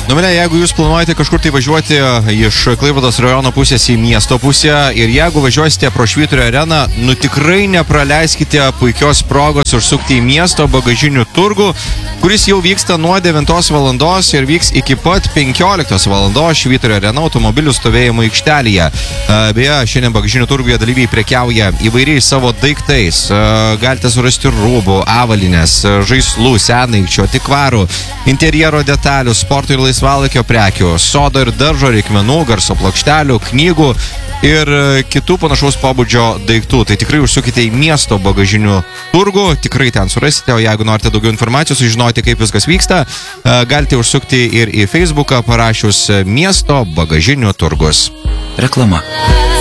Numelė, jeigu jūs planuojate kažkur tai važiuoti iš Klaipėdos rajono pusės į miesto pusę ir jeigu važiuosite pro Švyturio areną, tikrai nepraleiskite puikios progos užsukti į miesto bagažinių turgų, kuris jau vyksta nuo 9 valandos ir vyks iki pat 15 valandos Švyturio arena automobilių stovėjimo aikštelėje. Beje, šiandien bagažinių turguje dalyviai prekiauja įvairiais savo daiktais. Galite surasti rūbų, avalinės, žaislų, senaikčio, tikvarų, interjero detalių, sporto ir laisvalaikio prekių, sodo ir daržo reikmenų, garso plokštelių, knygų ir kitų panašaus pobūdžio daiktų. Tai tikrai užsukite į miesto bagažinių turgų, tikrai ten surasite, o jeigu norite daugiau informacijos, sužinoti, kaip viskas vyksta, galite užsukti ir į Facebooką parašius miesto bagažinių turgus. Reklama.